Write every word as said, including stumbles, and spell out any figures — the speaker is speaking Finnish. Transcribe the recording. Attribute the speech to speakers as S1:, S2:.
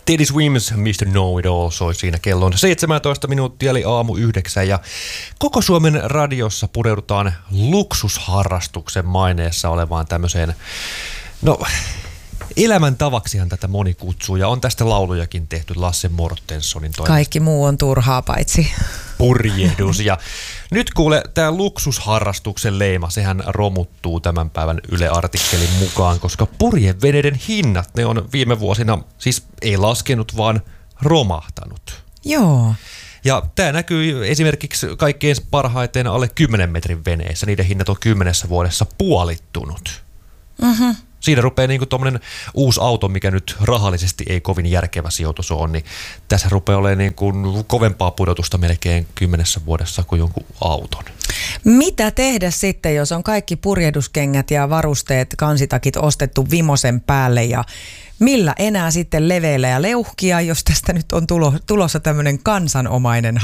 S1: Teddy Swims, mister Know It All soi siinä. Kello on seitsemäntoista minuuttia, eli aamu yhdeksän. Ja koko Suomen radiossa pureudutaan luksusharrastuksen maineessa olevaan tämmöiseen, no elämäntavaksihan tätä moni kutsuu. Ja on tästä laulujakin tehty Lasse Mortenssonin toimesta.
S2: Kaikki muu on turhaa paitsi
S1: purjehdus. Ja nyt kuule, tämä luksusharrastuksen leima, sehän romuttuu tämän päivän Yle-artikkelin mukaan, koska purjeveneiden hinnat, ne on viime vuosina siis ei laskenut, vaan romahtanut.
S2: Joo.
S1: Ja tämä näkyy esimerkiksi kaikkein parhaiten alle kymmenen metrin veneissä. Niiden hinnat on kymmenessä vuodessa puolittunut.
S2: Mhm.
S1: Siinä rupeaa niin kuin tuommoinen uusi auto, mikä nyt rahallisesti ei kovin järkevä sijoitus on, niin tässä rupeaa olemaan niin kuin kovempaa pudotusta melkein kymmenessä vuodessa kuin jonkun auton.
S2: Mitä tehdä sitten, jos on kaikki purjehduskengät ja varusteet, kansitakit ostettu vimosen päälle ja millä enää sitten leveillä ja leuhkia, jos tästä nyt on tulo, tulossa tämmöinen kansanomainen